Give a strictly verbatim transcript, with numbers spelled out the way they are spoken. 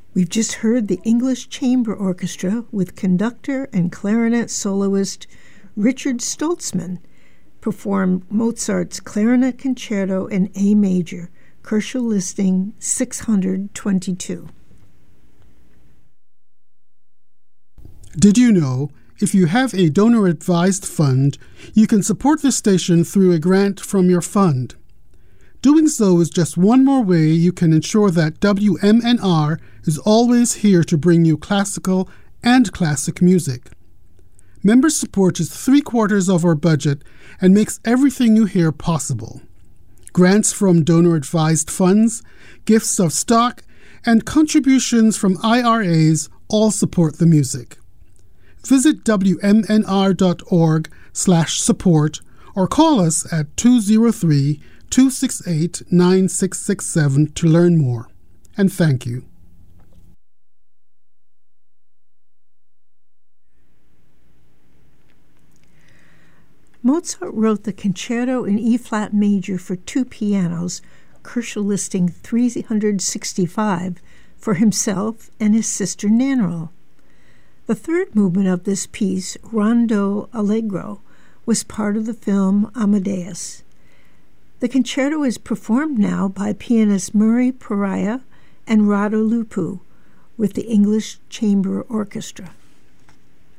We've just heard the English Chamber Orchestra with conductor and clarinet soloist Richard Stoltzman perform Mozart's Clarinet Concerto in A major, Kochel listing six hundred twenty-two. Did you know, if you have a donor-advised fund, you can support this station through a grant from your fund? Doing so is just one more way you can ensure that W M N R is always here to bring you classical and classic music. Member support is three-quarters of our budget and makes everything you hear possible. Grants from donor-advised funds, gifts of stock, and contributions from I R As all support the music. Visit W M N R dot org slash support or call us at two oh three, two six eight, nine six six seven to learn more. And thank you. Mozart wrote the Concerto in E-flat major for two pianos, Kochel listing three hundred sixty-five, for himself and his sister Nannerl. The third movement of this piece, Rondo Allegro, was part of the film Amadeus. The concerto is performed now by pianist Murray Pariah and Rado Lupu with the English Chamber Orchestra.